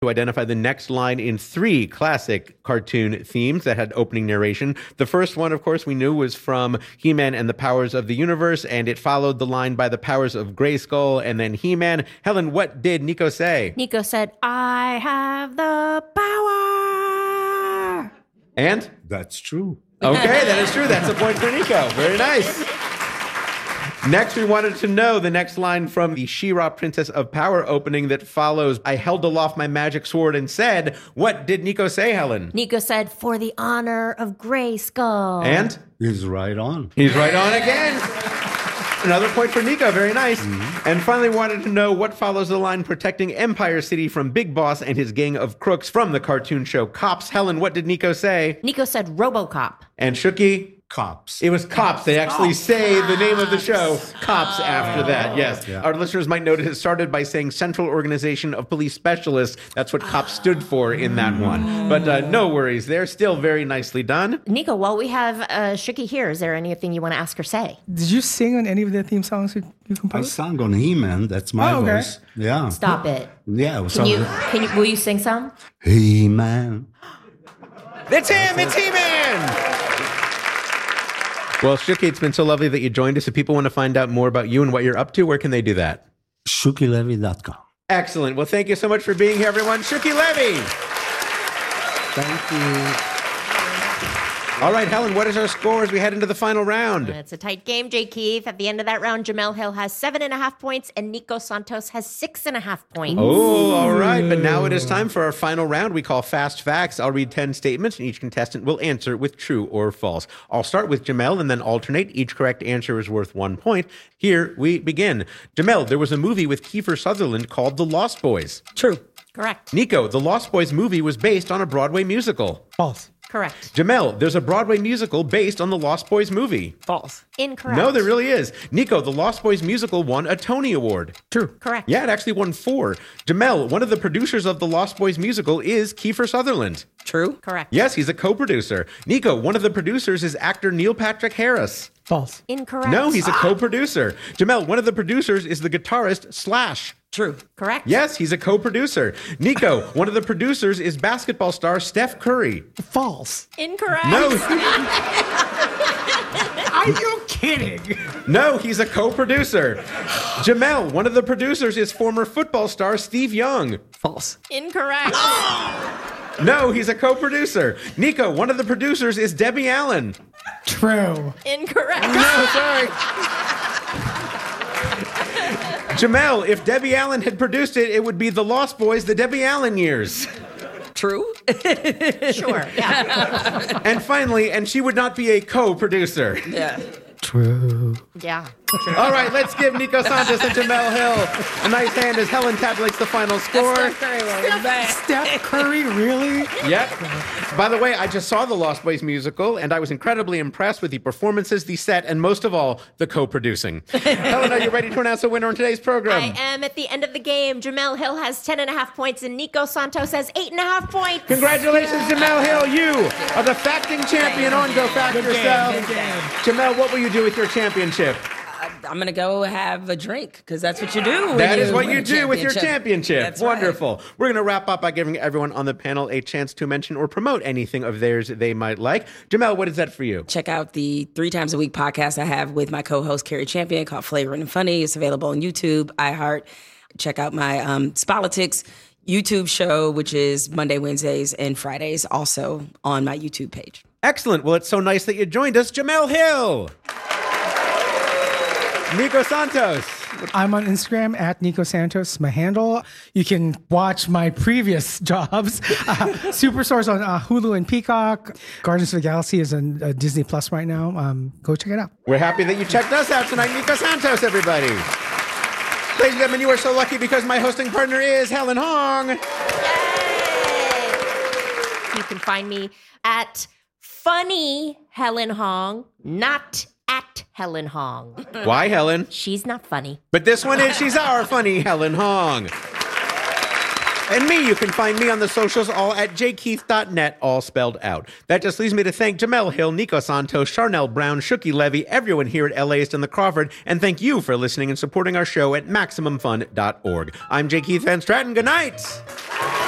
to identify the next line in 3 classic cartoon themes that had opening narration. The first one, of course, we knew was from He-Man and the Powers of the Universe, and it followed the line by the powers of Grayskull and then He-Man. Helen, what did Nico say? Nico said, I have the power. And? That's true. Okay, that is true. That's a point for Nico. Very nice. Next, we wanted to know the next line from the She-Ra Princess of Power opening that follows, I held aloft my magic sword and said, what did Nico say, Helen? Nico said, for the honor of Grayskull. And? He's right on. He's right on again. Another point for Nico. Very nice. Mm-hmm. And finally, wanted to know what follows the line protecting Empire City from Big Boss and his gang of crooks from the cartoon show Cops. Helen, what did Nico say? Nico said RoboCop. And Shuki? Cops. It was Cops. They actually say the name of the show, Cops, after that. Yes. Yeah. Our listeners might notice it started by saying Central Organization of Police Specialists. That's what Cops stood for in that one. But no worries. They're still very nicely done. Nico, while we have Shuki here, is there anything you want to ask or say? Did you sing on any of the theme songs you composed? I sang on He-Man. That's my voice. Yeah. Stop it. Yeah. Will you sing some? He-Man. It's him. It's He-Man. Well, Shuki, it's been so lovely that you joined us. If people want to find out more about you and what you're up to, where can they do that? ShukiLevy.com. Excellent. Well, thank you so much for being here, everyone. Shuki Levy. Thank you. All right, Helen, what is our score as we head into the final round? It's a tight game, Jay Keith. At the end of that round, Jamel Hill has 7.5 points and Nico Santos has 6.5 points. Oh, all right. But now it is time for our final round we call Fast Facts. I'll read 10 statements and each contestant will answer with true or false. I'll start with Jamel and then alternate. Each correct answer is worth 1 point. Here we begin. Jamel, there was a movie with Kiefer Sutherland called The Lost Boys. True. Correct. Nico, The Lost Boys movie was based on a Broadway musical. False. Correct. Jamel, there's a Broadway musical based on the Lost Boys movie. False. Incorrect. No, there really is. Nico, the Lost Boys musical won a Tony Award. True. Correct. Yeah, it actually won 4. Jamel, one of the producers of the Lost Boys musical is Kiefer Sutherland. True. Correct. Yes, he's a co-producer. Nico, one of the producers is actor Neil Patrick Harris. False. Incorrect. No, he's a co-producer. Jamel, one of the producers is the guitarist Slash. True. Correct. Yes, he's a co-producer. Nico, one of the producers is basketball star Steph Curry. False. Incorrect. No. Are you kidding? No, he's a co-producer. Jamel, one of the producers is former football star Steve Young. False. Incorrect. No, he's a co-producer. Nico, one of the producers is Debbie Allen. True. Incorrect. No, sorry. Jamel, if Debbie Allen had produced it, it would be The Lost Boys, The Debbie Allen Years. True. Sure, yeah. And finally, and she would not be a co-producer. Yeah. True. Yeah. All right, let's give Nico Santos and Jamel Hill a nice hand as Helen tabulates the final score. Steph Curry, really? Yep. By the way, I just saw the Lost Boys musical, and I was incredibly impressed with the performances, the set, and most of all, the co-producing. Helen, are you ready to announce a winner in today's program? I am at the end of the game. Jamel Hill has 10.5 points and Nico Santos has 8.5 points. Congratulations, Jamel Hill. You are the facting champion on Go Fact Yourself. Jamel, what will you do with your championship? I'm going to go have a drink because that's what you do. That is what you do with your championship. That's wonderful. Right. We're going to wrap up by giving everyone on the panel a chance to mention or promote anything of theirs they might like. Jamel, what is that for you? Check out the 3 times a week podcast I have with my co-host Carrie Champion called Flavoring and Funny. It's available on YouTube, iHeart. Check out my Spolitics YouTube show, which is Monday, Wednesdays, and Fridays, also on my YouTube page. Excellent. Well, it's so nice that you joined us, Jamel Hill. Nico Santos. I'm on Instagram at Nico Santos, my handle. You can watch my previous jobs. Superstore's on Hulu and Peacock. Guardians of the Galaxy is on Disney Plus right now. Go check it out. We're happy that you checked us out tonight. Nico Santos, everybody. Ladies and gentlemen, you are so lucky because my hosting partner is Helen Hong. Yay! You can find me at Funny Helen Hong, not at Helen Hong. Why, Helen? She's not funny. But this one is, she's our funny Helen Hong. And me, you can find me on the socials all at jkeith.net, all spelled out. That just leaves me to thank Jamel Hill, Nico Santos, Charnel Brown, Shuki Levy, everyone here at LAist and the Crawford, and thank you for listening and supporting our show at MaximumFun.org. I'm J. Keith Van Stratton. Good night.